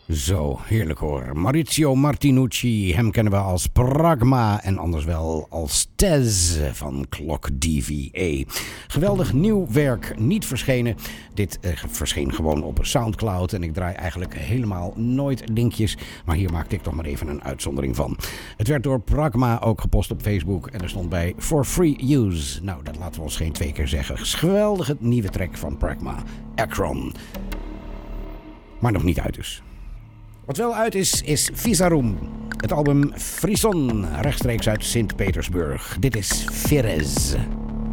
Zo, heerlijk hoor. Maurizio Martinucci, hem kennen we als Pragma en anders wel als Tez van Clock DVA. Geweldig nieuw werk, niet verschenen. Dit verscheen gewoon op Soundcloud en ik draai eigenlijk helemaal nooit linkjes. Maar hier maakte ik toch maar even een uitzondering van. Het werd door Pragma ook gepost op Facebook en er stond bij For Free Use. Nou, dat laten we ons geen 2 keer zeggen. Geweldige nieuwe track van Pragma, Akron. Maar nog niet uit dus. Wat wel uit is Visarum. Het album Frison, rechtstreeks uit Sint-Petersburg. Dit is Firez.